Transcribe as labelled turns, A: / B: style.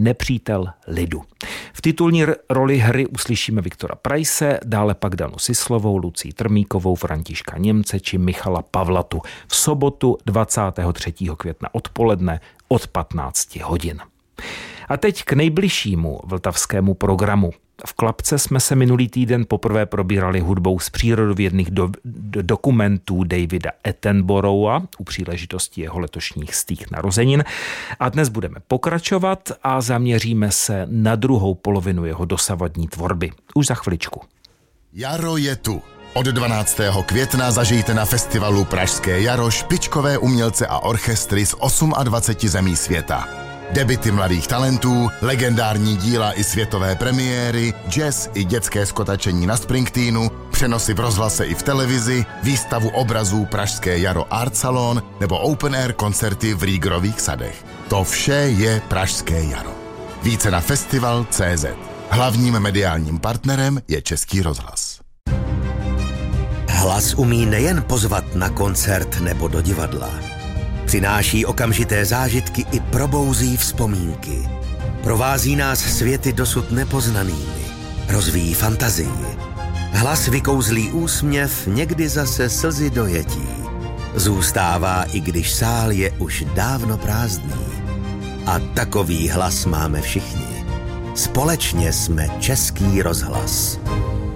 A: Nepřítel lidu. V titulní roli hry uslyšíme Viktora Preisse, dále pak Danu Sislovou, Lucii Trmíkovou, Františka Němce či Michala Pavlatu v sobotu 23. května odpoledne od 15 hodin. A teď k nejbližšímu vltavskému programu. V Klapce jsme se minulý týden poprvé probírali hudbou z přírodovědných dokumentů Davida Attenborougha u příležitosti jeho letošních 100. narozenin. A dnes budeme pokračovat a zaměříme se na druhou polovinu jeho dosavadní tvorby. Už za chviličku.
B: Jaro je tu. Od 12. května zažijte na festivalu Pražské jaro špičkové umělce a orchestry z 28 zemí světa. Debuty mladých talentů, legendární díla i světové premiéry, jazz i dětské skotačení na Springsteenu, přenosy v rozhlase i v televizi, výstavu obrazů Pražské jaro Art Salon nebo open air koncerty v Rýgrových sadech. To vše je Pražské jaro. Více na festival.cz. Hlavním mediálním partnerem je Český rozhlas.
C: Hlas umí nejen pozvat na koncert nebo do divadla. Přináší okamžité zážitky i probouzí vzpomínky. Provází nás světy dosud nepoznanými. Rozvíjí fantazii. Hlas vykouzlí úsměv, někdy zase slzy dojetí. Zůstává, i když sál je už dávno prázdný. A takový hlas máme všichni. Společně jsme Český rozhlas.